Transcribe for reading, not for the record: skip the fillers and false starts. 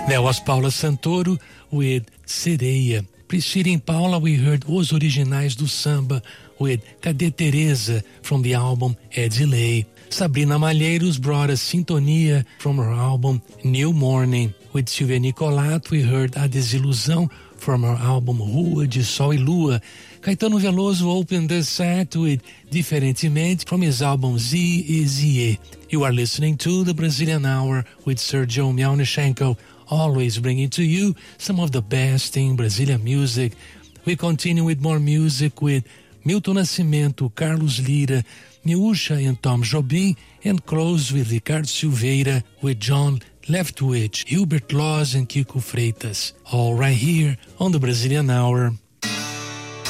That was Paula Santoro with Sereia. Preceding Paula, we heard Os Originais do Samba with Cadê Teresa from the album É de Lei. Sabrina Malheiros brought us Sintonia from her album New Morning. With Silvia Nicolato, we heard A Desilusão from her album Rua de Sol e Lua. Caetano Veloso opened the set with Diferentemente from his album Z e Zie. You are listening to the Brazilian Hour with Sergio Miaunichenko, always bringing to you some of the best in Brazilian music. We continue with more music with Milton Nascimento, Carlos Lira, Miúcha and Tom Jobim, and close with Ricardo Silveira with John Leftwich, Hubert Laws and Kiko Freitas. All right here on the Brazilian Hour.